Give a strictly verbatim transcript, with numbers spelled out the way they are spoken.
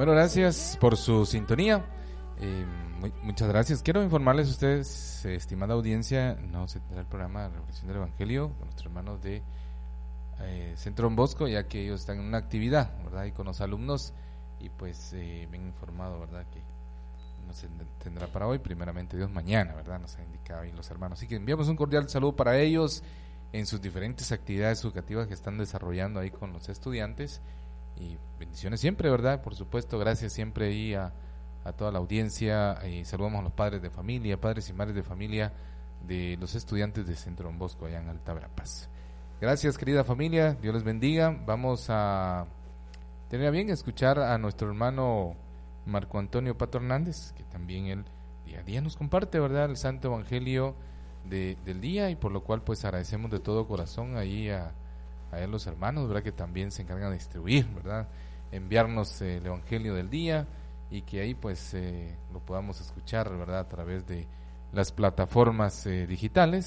Bueno, gracias por su sintonía. Eh, muy, muchas gracias. Quiero informarles a ustedes, eh, estimada audiencia, no se tendrá el programa de Reflexión del Evangelio con nuestros hermanos de eh, Centro Don Bosco, ya que ellos están en una actividad, ¿verdad? Y con los alumnos, y pues eh, me han informado, ¿verdad? Que no se tendrá para hoy, primeramente Dios mañana, ¿verdad? Nos han indicado ahí los hermanos. Así que enviamos un cordial saludo para ellos en sus diferentes actividades educativas que están desarrollando ahí con los estudiantes. Y bendiciones siempre, ¿verdad? Por supuesto, gracias siempre ahí a, a toda la audiencia. Y saludamos a los padres de familia, padres y madres de familia de los estudiantes de Centro Don Bosco allá en Alta Verapaz. Gracias, querida familia, Dios les bendiga. Vamos a tener a bien escuchar a nuestro hermano Marco Antonio Pato Hernández, que también él día a día nos comparte, ¿verdad?, el Santo Evangelio de, del día, y por lo cual pues agradecemos de todo corazón ahí a a los hermanos, ¿verdad?, que también se encargan de distribuir, ¿verdad?, enviarnos eh, el Evangelio del día, y que ahí pues eh, lo podamos escuchar, ¿verdad?, a través de las plataformas eh, digitales.